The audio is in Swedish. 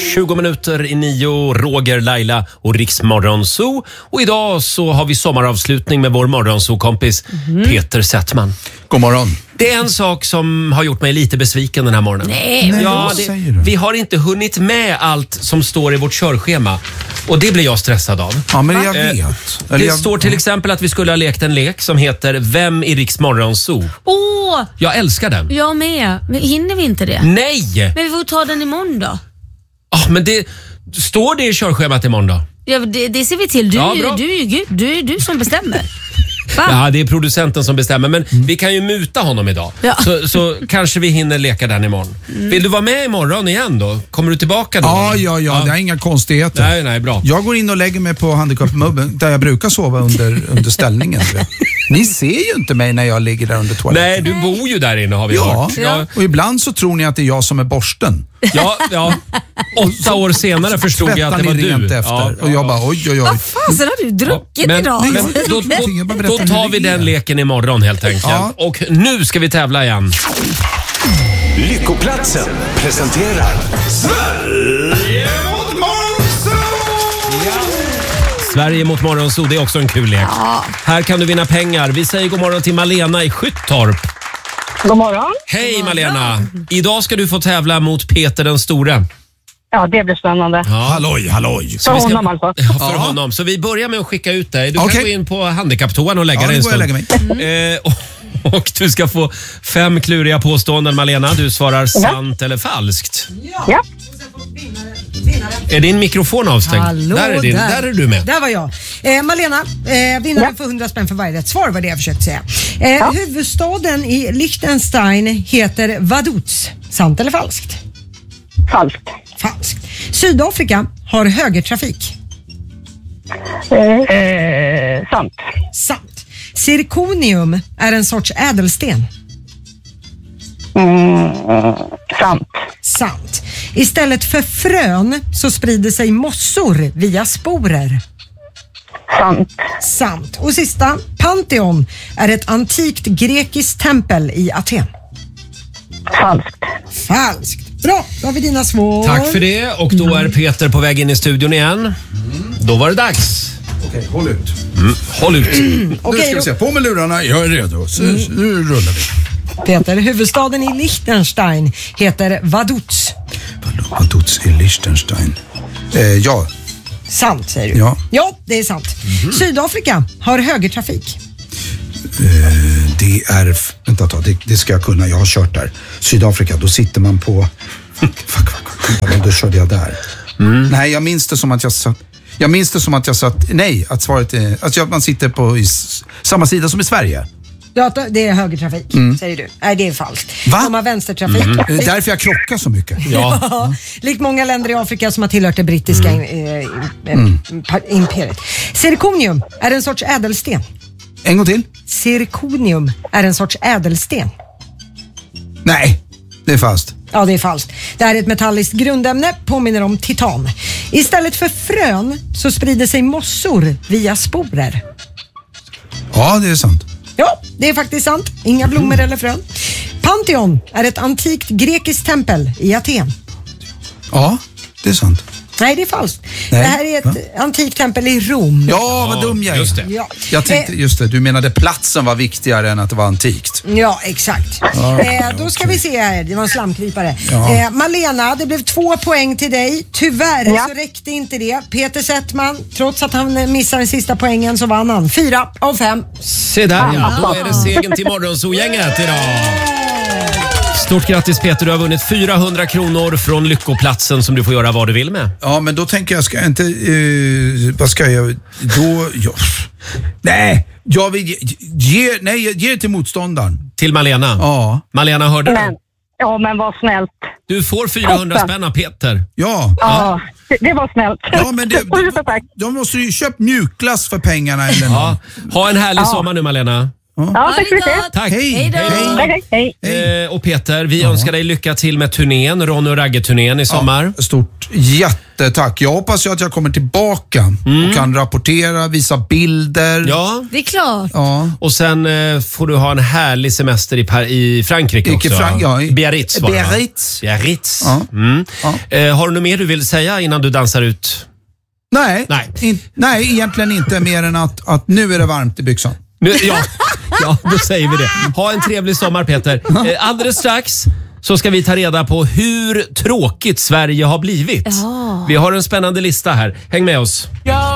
20 minuter i 9, Roger, Laila och Riks Morgonzoo. Och idag så har vi sommaravslutning med vår Morgonzoo-kompis Peter Settman. God morgon. Det är en sak som har gjort mig lite besviken den här morgonen. Nej, ja, vi har inte hunnit med allt som står i vårt körschema. Och det blir jag stressad av. Ja, men jag vet. Det står till exempel att vi skulle ha lekt en lek som heter Vem i Riks Morgonzoo? Åh! Jag älskar den. Jag med. Men hinner vi inte det? Nej! Men vi får ta den imorgon då. Men det står det i körschemat imorgon då? Ja, det ser vi till. Du är ju Gud. Du är du som bestämmer. Ja, det är producenten som bestämmer. Men vi kan ju muta honom idag. Ja. Så kanske vi hinner leka den imorgon. Vill du vara med imorgon igen då? Kommer du tillbaka då? Ja. Det är inga konstigheter. Nej, bra. Jag går in och lägger mig på handikappmöbeln där jag brukar sova under ställningen. Ni ser ju inte mig när jag ligger där under toaletten. Nej, du bor ju där inne har vi hört. Ja, och ibland så tror ni att det är jag som är borsten. Ja. 8 år senare förstod jag att det var du. Efter. Och jag bara, oj. Vad fasen har du druckit idag? Då tar vi den leken imorgon helt enkelt. Ja. Och nu ska vi tävla igen. Lyckoplatsen presenterar Sverige mot Morgonzoo! Sverige mot Morgonzoo, det är också en kul lek. Ja. Här kan du vinna pengar. Vi säger god morgon till Malena i Skyttorp. God morgon. Hej Malena. Idag ska du få tävla mot Peter den store. Ja, det blir spännande. Ja. Halloj. För honom alltså. Ja, för honom. Så vi börjar med att skicka ut dig. Du kan gå in på handikapptoan och lägga dig en stund. Och du ska få 5 kluriga påståenden, Malena. Du svarar sant eller falskt. Ja. Är din mikrofon avstängd? Hallå, där är du med. Där var jag. Malena, vinnaren för 100 spänn för varje rätt svar var det jag försökte säga. Huvudstaden i Liechtenstein heter Vaduz. Sant eller falskt? Falskt. Falskt. Sydafrika har högertrafik. Sant. Sant. Zirconium är en sorts ädelsten. Sant. Sant. Istället för frön så sprider sig mossor via sporer. Sant. Sant. Och sista, Pantheon är ett antikt grekiskt tempel i Aten. Falskt. Falskt. Bra, då har vi dina svar. Tack för det. Och då är Peter på väg in i studion igen. Då var det dags. Okej, håll ut. Håll ut. Nu ska vi se, på med lurarna, jag är redo. Så, nu rullar vi. Peter, huvudstaden i Liechtenstein heter Vaduz. Vaduz i Liechtenstein. Ja. Sant säger du. Ja, det är sant. Sydafrika har högertrafik. Det är... Vänta, det ska jag kunna. Jag har kört där. Sydafrika, då sitter man på... Fuck. Då körde jag där. Nej, jag minns det som att jag satt... Nej, att svaret är... Alltså man sitter på samma sida som i Sverige. Ja, det är högertrafik, säger du. Nej, det är falskt. Va? De har vänstertrafik. Det är därför jag krockar så mycket. Ja. Likt många länder i Afrika som har tillhört det brittiska imperiet. Zirconium är en sorts ädelsten. En gång till. Zirconium är en sorts ädelsten. Nej, det är falskt. Ja, det är falskt. Det här är ett metalliskt grundämne, påminner om titan. Istället för frön så sprider sig mossor via sporer. Ja, det är sant. Ja, det är faktiskt sant. Inga blommor eller frön. Pantheon är ett antikt grekiskt tempel i Aten. Ja, det är sant. Nej, det är falskt. Nej. Det här är ett antikt tempel i Rom. Ja, vad dum jag är. Just det. Ja. Jag tänkte, just det, du menade platsen var viktigare än att det var antikt. Ja, exakt. Då ska vi se här, det var en slamkrypare. Ja. Malena, det blev 2 poäng till dig. Tyvärr så räckte inte det. Peter Settman, trots att han missade den sista poängen så vann han 4 av 5. Se där ja, då är det segern till Morgonzoo-gänget idag. Stort grattis Peter, du har vunnit 400 kronor från Lyckoplatsen som du får göra vad du vill med. Ja, men då tänker jag, ska jag inte... vad ska jag... Då... Nej, jag vill ge det till motståndaren. Till Malena? Ja. Malena, hörde du? Ja, men vad snällt. Du får 400 spänn av Peter. Ja, det var snällt. Ja, men de måste ju köpa mjukglass för pengarna eller något. Ha en härlig sommar nu, Malena. Ja, tack så mycket. Tack. Hej. Hej. Och Peter, vi önskar dig lycka till med turnén, Ronny och Ragge-turnén i sommar. Stort jättetack. Jag hoppas ju att jag kommer tillbaka och kan rapportera, visa bilder. Ja. Det är klart. Ja. Och sen får du ha en härlig semester i Frankrike också. Biarritz var det, va? Biarritz. Ja. Har du något mer du vill säga innan du dansar ut? Nej, egentligen inte mer än att nu är det varmt i byxan. Ja, då säger vi det. Ha en trevlig sommar, Peter. Alldeles strax så ska vi ta reda på hur tråkigt Sverige har blivit. Vi har en spännande lista här. Häng med oss.